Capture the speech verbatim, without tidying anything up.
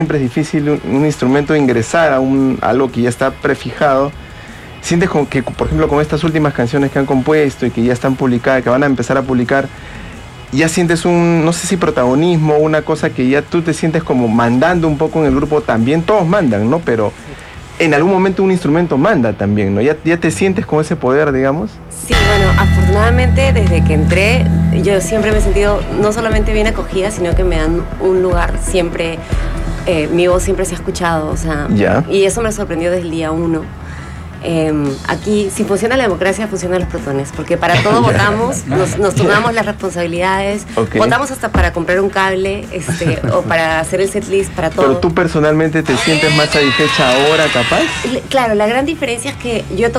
siempre es difícil un, un instrumento ingresar a un, a algo que ya está prefijado. Sientes como que, por ejemplo, con estas últimas canciones que han compuesto y que ya están publicadas, que van a empezar a publicar, ya sientes un, no sé si protagonismo, una cosa que ya tú te sientes como mandando un poco en el grupo. También todos mandan, ¿no? Pero en algún momento un instrumento manda también, ¿no? Ya, ya te sientes con ese poder, digamos. Sí, bueno, afortunadamente desde que entré yo siempre me he sentido no solamente bien acogida, sino que me dan un lugar siempre, eh, mi voz siempre se ha escuchado, o sea, ya. Y eso me sorprendió desde el día uno. Eh, aquí, si funciona la democracia, funcionan los protones, porque para todo votamos, nos, nos turnamos las responsabilidades, okay. Votamos hasta para comprar un cable, este, o para hacer el setlist, para todo. ¿Pero tú personalmente te sientes más satisfecha ahora, capaz? Claro, la gran diferencia es que yo he